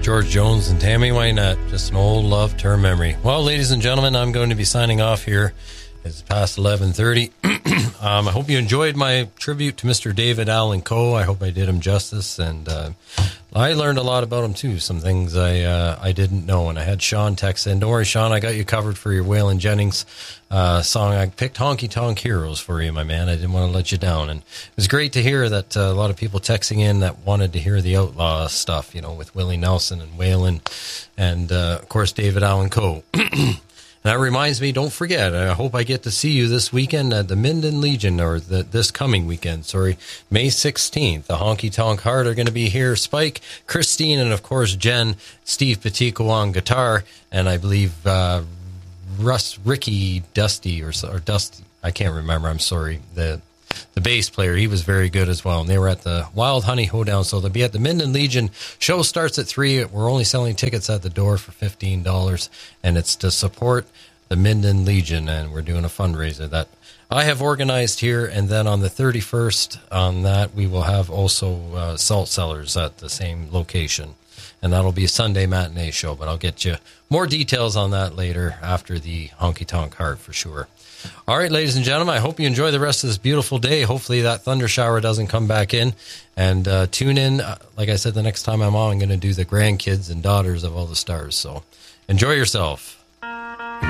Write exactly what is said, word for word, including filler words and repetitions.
George Jones and Tammy Wynette, just an old love term memory. Well, ladies and gentlemen, I'm going to be signing off here. It's past eleven thirty. um, I hope you enjoyed my tribute to Mister David Allen Coe. I hope I did him justice, and uh, I learned a lot about him too. Some things I uh, I didn't know, and I had Sean text in. Don't worry, Sean, I got you covered for your Waylon Jennings uh, song. I picked Honky Tonk Heroes for you, my man. I didn't want to let you down, and it was great to hear that uh, a lot of people texting in that wanted to hear the Outlaw stuff, you know, with Willie Nelson and Waylon, and uh, of course David Allen Coe. That reminds me, don't forget, I hope I get to see you this weekend at the Minden Legion, or the, this coming weekend, sorry, May sixteenth. The Honky Tonk Heart are going to be here. Spike, Christine, and of course Jen, Steve Petico on guitar, and I believe uh, Russ, Ricky Dusty, or, or Dusty, I can't remember, I'm sorry, the the bass player, he was very good as well. And they were at the Wild Honey Hoedown, so they'll be at the Minden Legion. Show starts at three. We're only selling tickets at the door for fifteen dollars, and it's to support the Minden Legion, and we're doing a fundraiser that I have organized here. And then on the thirty-first, on that, we will have also uh, Salt Cellars at the same location. And that'll be a Sunday matinee show, but I'll get you more details on that later after the Honky Tonk Heart for sure. All right, ladies and gentlemen, I hope you enjoy the rest of this beautiful day. Hopefully that thunder shower doesn't come back in. And uh, tune in. Uh, like I said, the next time I'm on, I'm going to do the grandkids and daughters of all the stars. So enjoy yourself.